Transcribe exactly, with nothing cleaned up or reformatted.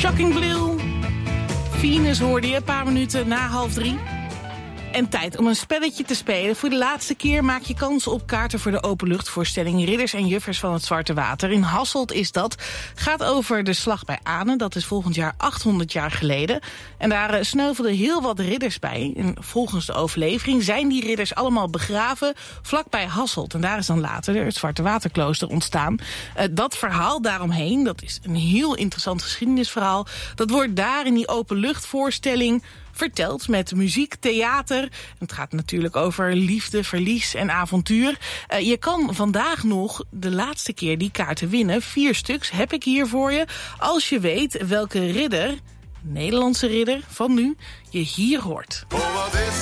Shocking Blue. Venus hoorde je, een paar minuten na half drie. En tijd om een spelletje te spelen. Voor de laatste keer maak je kans op kaarten voor de openluchtvoorstelling Ridders en Juffers van het Zwarte Water. In Hasselt is dat. Gaat over de slag bij Anen. Dat is volgend jaar achthonderd jaar geleden. En daar sneuvelden heel wat ridders bij. En volgens de overlevering zijn die ridders allemaal begraven vlakbij Hasselt. En daar is dan later het Zwarte Waterklooster ontstaan. Uh, dat verhaal daaromheen, dat is een heel interessant geschiedenisverhaal. Dat wordt daar in die openluchtvoorstelling verteld met muziek, theater. Het gaat natuurlijk over liefde, verlies en avontuur. Uh, je kan vandaag nog de laatste keer die kaarten winnen. Vier stuks heb ik hier voor je. Als je weet welke ridder, Nederlandse ridder van nu, je hier hoort.